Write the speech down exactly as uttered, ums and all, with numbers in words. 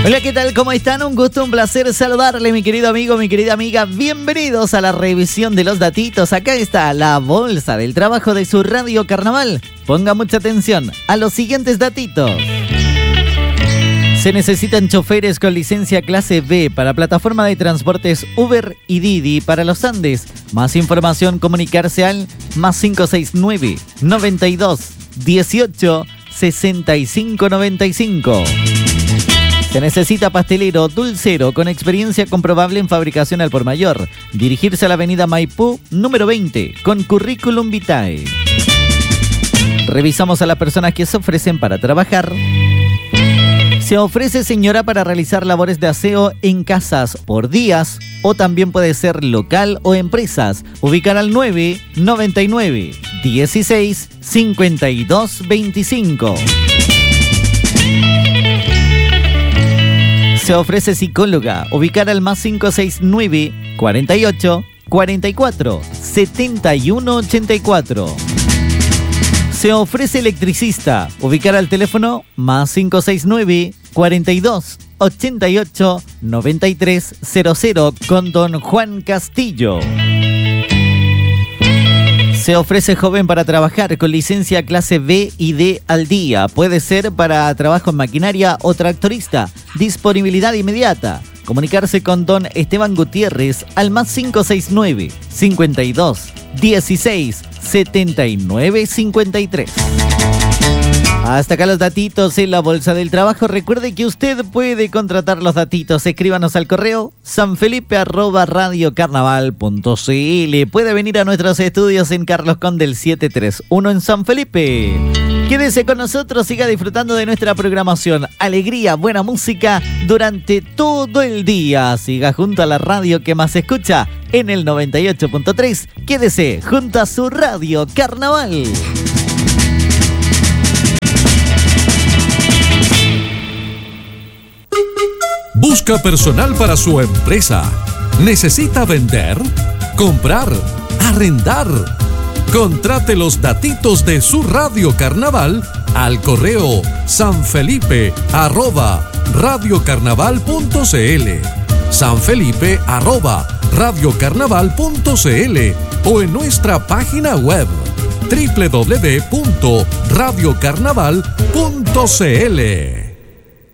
Hola, ¿qué tal? ¿Cómo están? Un gusto, un placer saludarle, mi querido amigo, mi querida amiga. Bienvenidos a la revisión de los datitos. Acá está la bolsa del trabajo de su Radio Carnaval. Ponga mucha atención a los siguientes datitos. Se necesitan choferes con licencia clase B para plataforma de transportes Uber y Didi para los Andes. Más información, comunicarse al más cinco seis nueve, noventa y dos, dieciocho, sesenta y cinco noventa y cinco. Se necesita pastelero dulcero con experiencia comprobable en fabricación al por mayor. Dirigirse a la avenida Maipú, número veinte, con currículum vitae. Revisamos a las personas que se ofrecen para trabajar. Se ofrece señora para realizar labores de aseo en casas por días o también puede ser local o empresas. Ubicar al nueve, noventa y nueve, dieciséis, cincuenta y dos, veinticinco. Se ofrece psicóloga. Ubicar al más cinco seis nueve, cuarenta y ocho, cuarenta y cuatro, setenta y uno ochenta y cuatro. Se ofrece electricista. Ubicar al teléfono más cinco seis nueve, cuarenta y dos, ochenta y ocho, noventa y tres cero cero con don Juan Castillo. Se ofrece joven para trabajar con licencia clase B y D al día. Puede ser para trabajo en maquinaria o tractorista. Disponibilidad inmediata. Comunicarse con don Esteban Gutiérrez al más cinco seis nueve, cincuenta y dos, dieciséis, setenta y nueve, cincuenta y tres. Hasta acá los datitos en la bolsa del trabajo. Recuerde que usted puede contratar los datitos. Escríbanos al correo sanfelipe arroba radiocarnaval punto cl. Puede venir a nuestros estudios en Carlos Condel setecientos treinta y uno en San Felipe. Quédese con nosotros, siga disfrutando de nuestra programación. Alegría, buena música durante todo el día. Siga junto a la radio que más se escucha en el noventa y ocho punto tres. Quédese junto a su Radio Carnaval. ¿Busca personal para su empresa? ¿Necesita vender? ¿Comprar? ¿Arrendar? Contrate los datitos de su Radio Carnaval al correo sanfelipe arroba radiocarnaval punto cl, sanfelipe arroba radiocarnaval punto cl o en nuestra página web doble u doble u doble u punto radiocarnaval punto cl.